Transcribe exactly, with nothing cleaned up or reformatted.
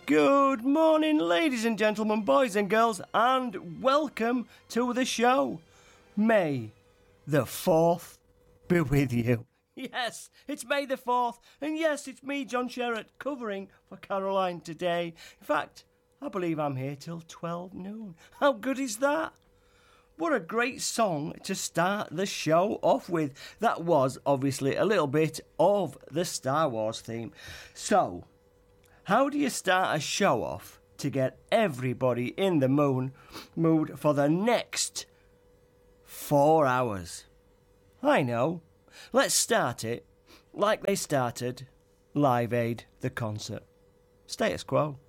Good morning, ladies and gentlemen, boys and girls, and welcome to the show. May the fourth be with you. Yes, it's May the fourth, and yes, it's me, John Sherratt, covering for Caroline today. In fact, I believe I'm here till twelve noon. How good is that? What a great song to start the show off with. That was obviously a little bit of the Star Wars theme. So, how do you start a show off to get everybody in the moon mood for the next four hours? I know. Let's start it like they started Live Aid, the concert. Status quo.